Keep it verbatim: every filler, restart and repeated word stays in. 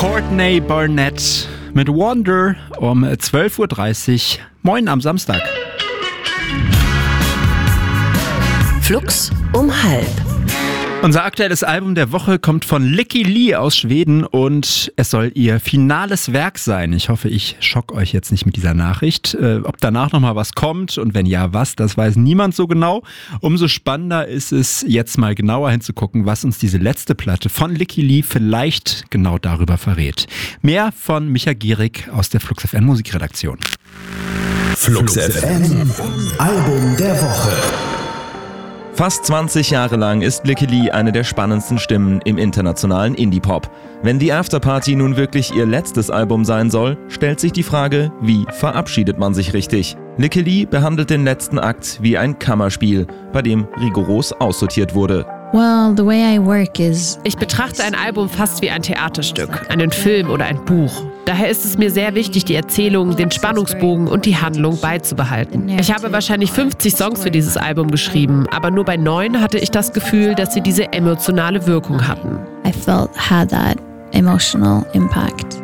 Courtney Barnett mit Wonder um zwölf Uhr dreißig. Moin am Samstag. Flux um halb. Unser aktuelles Album der Woche kommt von Lykke Li aus Schweden und es soll ihr finales Werk sein. Ich hoffe, ich schock euch jetzt nicht mit dieser Nachricht. Äh, ob danach nochmal was kommt und wenn ja, was, das weiß niemand so genau. Umso spannender ist es, jetzt mal genauer hinzugucken, was uns diese letzte Platte von Lykke Li vielleicht genau darüber verrät. Mehr von Micha Gierig aus der Flux F M Musikredaktion. Flux F M, Album der Woche. Fast zwanzig Jahre lang ist Lykke Li eine der spannendsten Stimmen im internationalen Indie-Pop. Wenn die Afterparty nun wirklich ihr letztes Album sein soll, stellt sich die Frage, wie verabschiedet man sich richtig? Lykke Li behandelt den letzten Akt wie ein Kammerspiel, bei dem rigoros aussortiert wurde. Well, the way I work is Ich betrachte ein Album fast wie ein Theaterstück, einen Film oder ein Buch. Daher ist es mir sehr wichtig, die Erzählung, den Spannungsbogen und die Handlung beizubehalten. Ich habe wahrscheinlich fünfzig Songs für dieses Album geschrieben, aber nur bei neun hatte ich das Gefühl, dass sie diese emotionale Wirkung hatten. I felt had that emotional impact.